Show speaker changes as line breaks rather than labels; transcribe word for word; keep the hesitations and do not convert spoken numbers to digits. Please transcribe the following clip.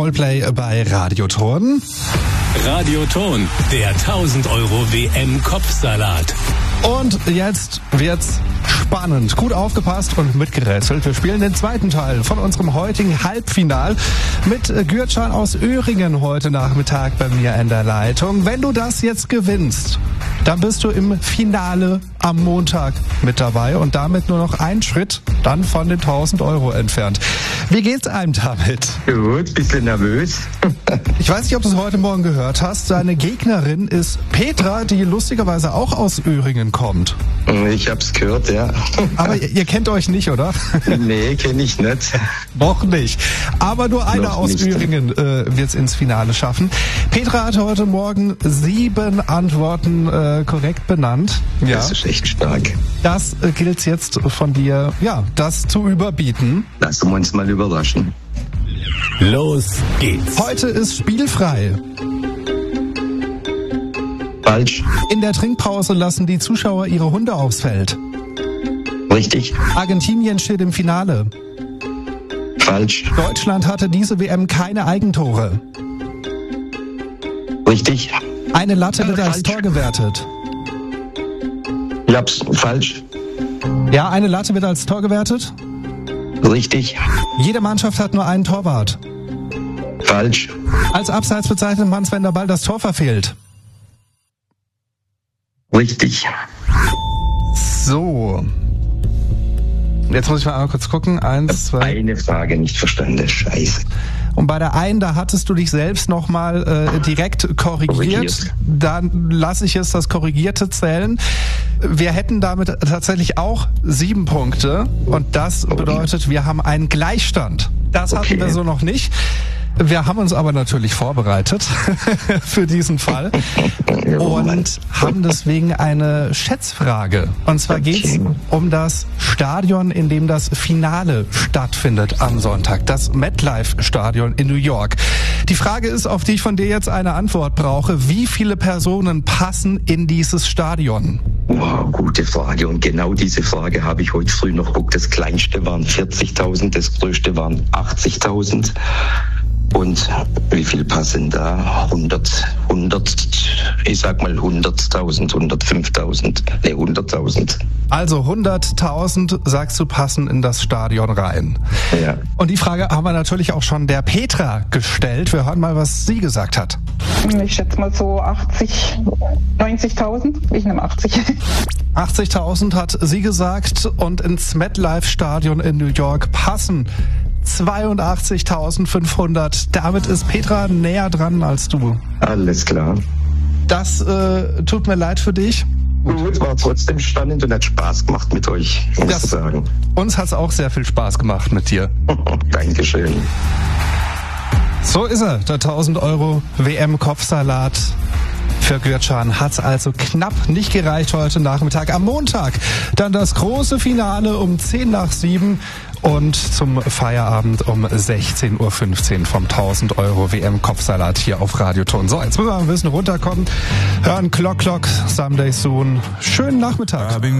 Coldplay bei Radioton.
Radioton, der tausend Euro W M-Kopfsalat.
Und jetzt wird's spannend. Gut aufgepasst und mitgerätselt. Wir spielen den zweiten Teil von unserem heutigen Halbfinal mit Gürcan aus Öhringen heute Nachmittag bei mir in der Leitung. Wenn du das jetzt gewinnst, dann bist du im Finale am Montag mit dabei und damit nur noch ein Schritt dann von den tausend Euro entfernt. Wie geht's einem damit?
Gut, bisschen nervös.
Ich weiß nicht, ob du es heute Morgen gehört hast. Deine Gegnerin ist Petra, die lustigerweise auch aus Öhringen kommt.
Ich hab's gehört, ja.
Aber ihr, ihr kennt euch nicht, oder?
Nee, kenne ich nicht.
Noch nicht. Aber nur einer
Noch
aus
nicht.
Öhringen äh, wird's ins Finale schaffen. Petra hat heute Morgen sieben Antworten äh, korrekt benannt. Ja.
Das ist echt stark.
Das äh, gilt jetzt von dir, ja, das zu überbieten.
Lassen wir uns mal überraschen.
Los geht's.
Heute ist spielfrei.
Falsch.
In der Trinkpause lassen die Zuschauer ihre Hunde aufs Feld.
Richtig.
Argentinien steht im Finale.
Falsch.
Deutschland hatte diese W M keine Eigentore.
Richtig.
Eine Latte wird
Äh,
als
falsch.
Tor gewertet.
Ich hab's falsch.
Ja, eine Latte wird als Tor gewertet.
Richtig.
Jede Mannschaft hat nur einen Torwart.
Falsch.
Als Abseits bezeichnet man es, wenn der Ball das Tor verfehlt.
Richtig.
So. Jetzt muss ich mal einmal kurz gucken. Eins, zwei.
Eine Frage nicht verstanden. Scheiße.
Und bei der einen, da hattest du dich selbst nochmal äh, direkt korrigiert.
Korrigiert.
Dann lasse ich jetzt das Korrigierte zählen. Wir hätten damit tatsächlich auch sieben Punkte. Und das bedeutet, wir haben einen Gleichstand. Das hatten
Okay.
wir so noch nicht. Wir haben uns aber natürlich vorbereitet für diesen Fall und haben deswegen eine Schätzfrage. Und zwar geht's um das Stadion, in dem das Finale stattfindet am Sonntag, das MetLife-Stadion in New York. Die Frage ist, auf die ich von dir jetzt eine Antwort brauche. Wie viele Personen passen in dieses Stadion?
Wow, gute Frage. Und genau diese Frage habe ich heute früh noch geguckt. Das kleinste waren vierzigtausend, das größte waren achtzigtausend. Und wie viel passen da? hundert, hundert, ich sag mal hunderttausend, hundertfünftausend, nee, hunderttausend.
Also hunderttausend, sagst du, passen in das Stadion rein.
Ja.
Und die Frage haben wir natürlich auch schon der Petra gestellt. Wir hören mal, was sie gesagt hat.
Ich schätze mal so achtzig, neunzigtausend. Ich nehme achtzig.
achtzigtausend hat sie gesagt und ins MetLife-Stadion in New York passen zweiundachtzigtausendfünfhundert. Damit ist Petra näher dran als du.
Alles klar.
Das äh, tut mir leid für dich.
Gut, war trotzdem spannend und hat Spaß gemacht mit euch, muss
Das-
ich sagen.
Uns hat's auch sehr viel Spaß gemacht mit dir.
Dankeschön.
So ist er, der tausend Euro W M-Kopfsalat. Für Gürcan hat's also knapp nicht gereicht heute Nachmittag. Am Montag dann das große Finale um zehn nach sieben und zum Feierabend um sechzehn Uhr fünfzehn vom tausend Euro W M-Kopfsalat hier auf Radioton. So, jetzt müssen wir ein bisschen runterkommen. Hören Clock Clock, Someday Soon. Schönen Nachmittag.